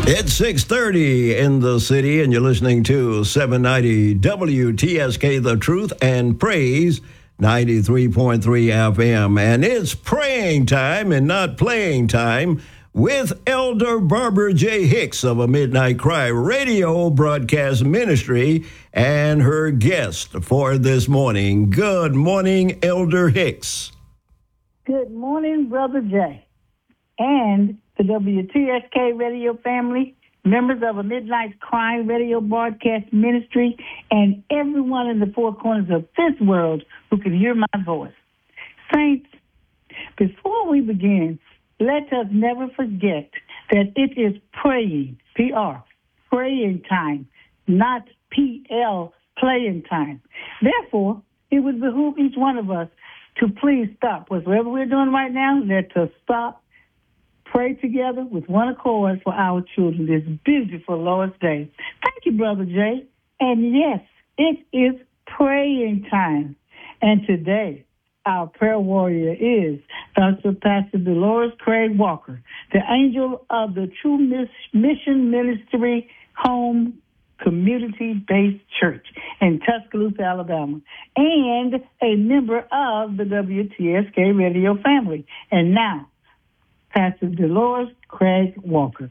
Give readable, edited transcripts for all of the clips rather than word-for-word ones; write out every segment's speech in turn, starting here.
It's 6:30 in the city, and you're listening to 790 WTSK, The Truth and Praise, 93.3 FM. And it's praying time and not playing time with Elder Barbara J. Hicks of A Midnight Cry Radio Broadcast Ministry and her guest for this morning. Good morning, Elder Hicks. Good morning, Brother J. And the WTSK radio family, members of A Midnight Cry Radio Broadcast Ministry, and everyone in the four corners of this world who can hear my voice. Saints, before we begin, let us never forget that it is praying, P-R, praying time, not P-L, playing time. Therefore, it would behoove each one of us to please stop. Whatever we're doing right now, let us stop, pray together with one accord for our children this beautiful Lord's Day. Thank you, Brother Jay. And yes, it is praying time. And today, our prayer warrior is Dr. Pastor Dolores Craig Walker, the angel of the True Mission Ministry Home Community-Based Church in Tuscaloosa, Alabama, and a member of the WTSK radio family. And now, Pastor Dolores Craig Walker.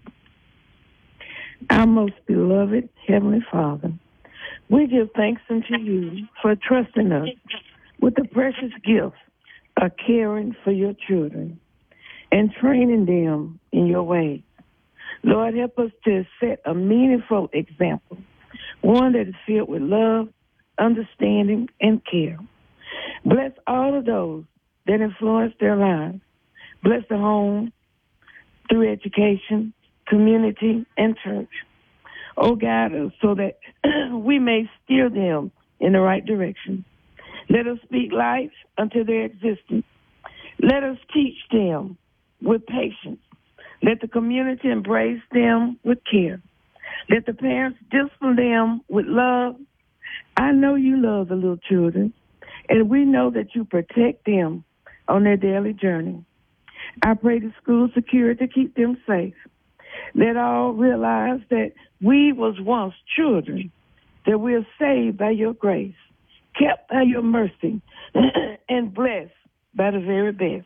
Our most beloved Heavenly Father, we give thanks unto you for trusting us with the precious gift of caring for your children and training them in your ways. Lord, help us to set a meaningful example, one that is filled with love, understanding, and care. Bless all of those that influence their lives. Bless the home through education, community, and church. Oh, guide us so that we may steer them in the right direction. Let us speak life unto their existence. Let us teach them with patience. Let the community embrace them with care. Let the parents discipline them with love. I know you love the little children, and we know that you protect them on their daily journey. I pray the school security keep them safe. Let all realize that we was once children, that we are saved by your grace, kept by your mercy, and blessed by the very best.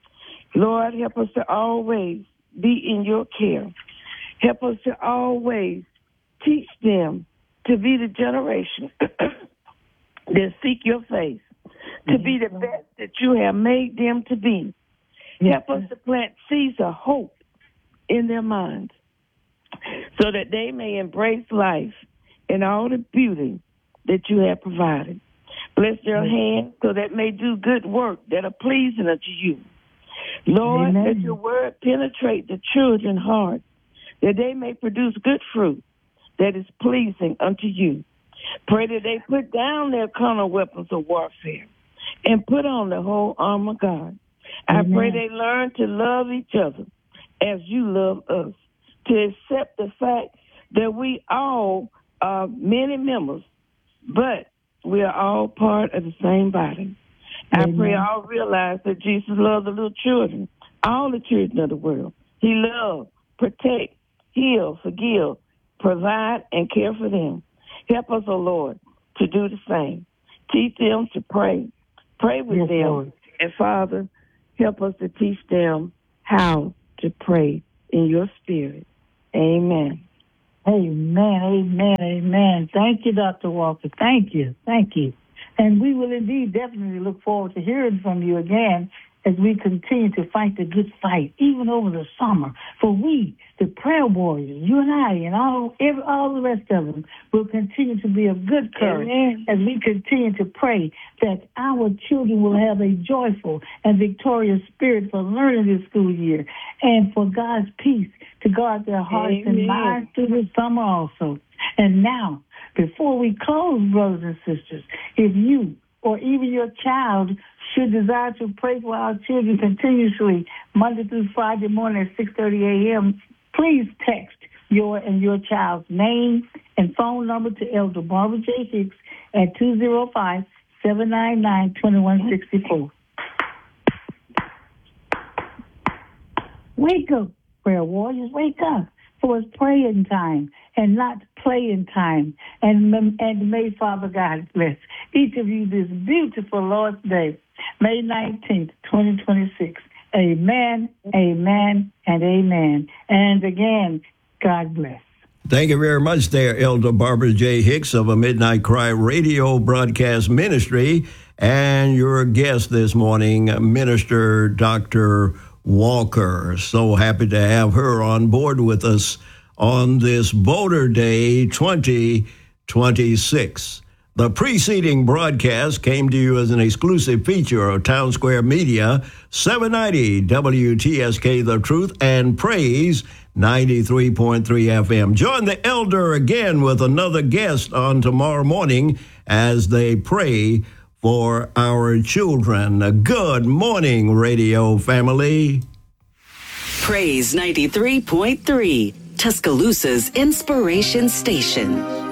Lord, help us to always be in your care. Help us to always teach them to be the generation that seek your face, to be the best that you have made them to be. Help us to plant seeds of hope in their minds so that they may embrace life and all the beauty that you have provided. Bless their hands so that may do good work that are pleasing unto you. Lord, Amen. let your word penetrate the children's heart, that they may produce good fruit that is pleasing unto you. Pray that they put down their carnal weapons of warfare and put on the whole armor of God. I pray they learn to love each other as you love us, to accept the fact that we all are many members, but we are all part of the same body. I pray all realize that Jesus loved the little children, all the children of the world. He loved, protect, heal, forgive, provide, and care for them. Help us, O Lord, to do the same. Teach them to pray. Pray with them. Lord. And, Father, help us to teach them how to pray in your spirit. Amen. Amen, amen, amen. Thank you, Dr. Walker. Thank you, thank you. And we will indeed definitely look forward to hearing from you again as we continue to fight the good fight, even over the summer. For we, the prayer warriors, you and I, and all the rest of them, will continue to be of good courage as we continue to pray that our children will have a joyful and victorious spirit for learning this school year, and for God's peace to guard their hearts and minds through the summer also. And now, before we close, brothers and sisters, if you or even your child should desire to pray for our children continuously Monday through Friday morning at 6:30 a.m., please text your and your child's name and phone number to Elder Barbara J. Hicks at 205-799-2164. Wake up, prayer warriors, wake up. for it's praying time and not playing time. And may Father God bless each of you this beautiful Lord's Day, May 19th, 2026. Amen, amen, and amen. And again, God bless. Thank you very much there, Elder Barbara J. Hicks of a Midnight Cry radio broadcast ministry. And your guest this morning, Minister Dr. Walker. So happy to have her on board with us on this Voter Day 2026. The preceding broadcast came to you as an exclusive feature of Town Square Media, 790 WTSK The Truth and Praise, 93.3 FM. Join the elder again with another guest on tomorrow morning as they pray for our children. Good morning, radio family. Praise 93.3, Tuscaloosa's Inspiration Station.